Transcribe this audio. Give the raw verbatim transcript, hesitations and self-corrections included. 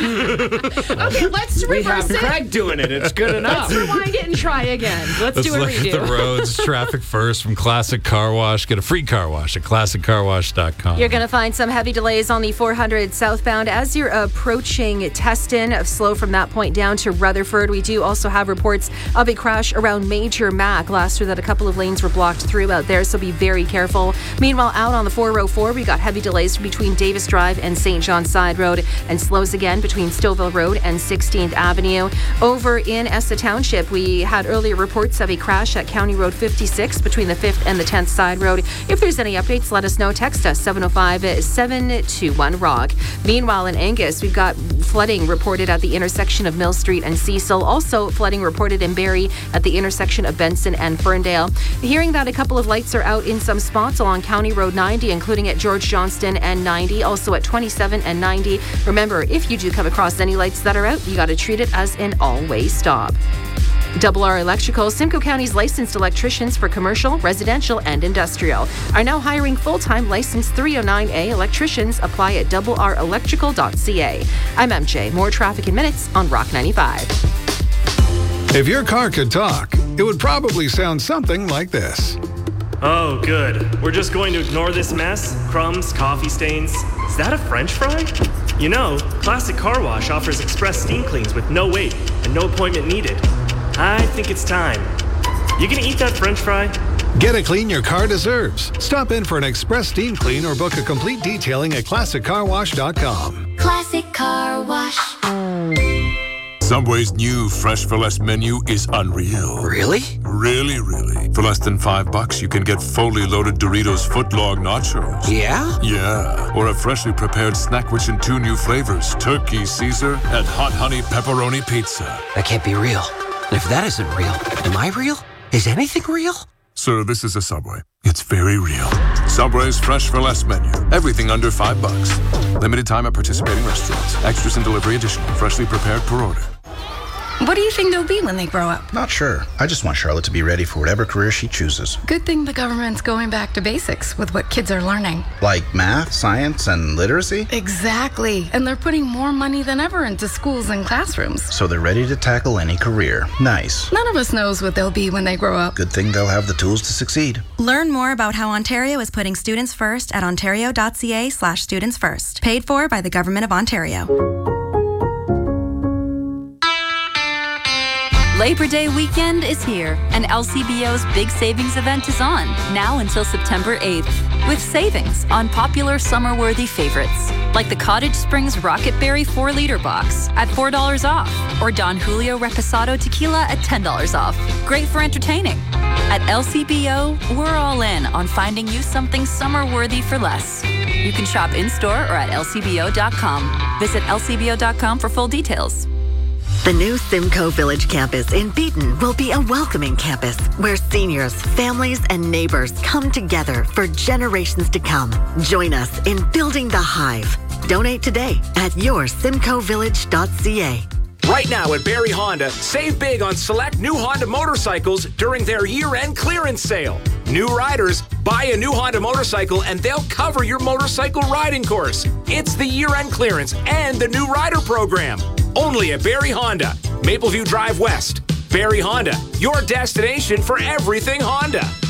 Okay, let's We have reverse it. Craig doing it. It's good enough. Let's rewind it and try again. Let's, Let's do a look redo. at the roads. Traffic first from Classic Car Wash. Get a free car wash at classic car wash dot com. You're going to find some heavy delays on the four hundred southbound as you're approaching Teston. Slow from that point down to Rutherford. We do also have reports of a crash around Major Mac. Last year that a couple of lanes were blocked through out there, so be very careful. Meanwhile, out on the four oh four, we got heavy delays between Davis Drive and Saint John Side Road, and slows again between Stouffville Road and sixteenth Avenue. Over in Esta Township, we had earlier reports of a crash at County Road fifty-six between the fifth and the tenth Side Road. If there's any updates, let us know. Text us seven oh five, seven two one, rock. Meanwhile, in Angus, we've got flooding reported at the intersection of Mill Street and Cecil. Also, flooding reported in Barrie at the intersection of Benson and Ferndale. Hearing that a couple of lights are out in some spots along County Road ninety, including at George Johnston and ninety, also at twenty-seven and ninety. Remember, if you do come across any lights that are out, you got to treat it as an all-way stop. Double R Electrical, Simcoe County's licensed electricians for commercial, residential, and industrial, are now hiring full-time licensed three oh nine A electricians. Apply at double r electrical dot c a. I'm M J. More traffic in minutes on Rock ninety-five. If your car could talk, it would probably sound something like this. Oh, good. We're just going to ignore this mess? Crumbs, coffee stains. Is that a French fry? You know, Classic Car Wash offers express steam cleans with no wait and no appointment needed. I think it's time. You gonna eat that French fry? Get a clean your car deserves. Stop in for an express steam clean or book a complete detailing at classic car wash dot com. Classic Car Wash. Subway's new Fresh for Less menu is unreal. Really? Really, really. For less than five bucks, you can get fully loaded Doritos footlong nachos. Yeah? Yeah. Or a freshly prepared snack which in two new flavors, turkey Caesar and hot honey pepperoni pizza. That can't be real. And if that isn't real, am I real? Is anything real? Sir, this is a Subway. It's very real. Subway's Fresh for Less menu. Everything under five bucks. Limited time at participating restaurants. Extras and delivery additional. Freshly prepared per order. What do you think they'll be when they grow up? Not sure. I just want Charlotte to be ready for whatever career she chooses. Good thing the government's going back to basics with what kids are learning. Like math, science, and literacy? Exactly. And they're putting more money than ever into schools and classrooms. So they're ready to tackle any career. Nice. None of us knows what they'll be when they grow up. Good thing they'll have the tools to succeed. Learn more about how Ontario is putting students first at ontario dot c a slash students first. Paid for by the Government of Ontario. Labor Day weekend is here, and L C B O's big savings event is on, now until September eighth, with savings on popular summer-worthy favorites, like the Cottage Springs Rocket Berry four liter box at four dollars off, or Don Julio Reposado Tequila at ten dollars off. Great for entertaining. At L C B O, we're all in on finding you something summer-worthy for less. You can shop in-store or at L C B O dot com. Visit L C B O dot com for full details. The new Simcoe Village campus in Beaton will be a welcoming campus where seniors, families, and neighbors come together for generations to come. Join us in building the Hive. Donate today at your simcoe village dot c a. Right now at Barrie Honda, save big on select new Honda motorcycles during their year-end clearance sale. New riders, buy a new Honda motorcycle and they'll cover your motorcycle riding course. It's the year-end clearance and the new rider program. Only at Barrie Honda, Mapleview Drive West. Barrie Honda, your destination for everything Honda.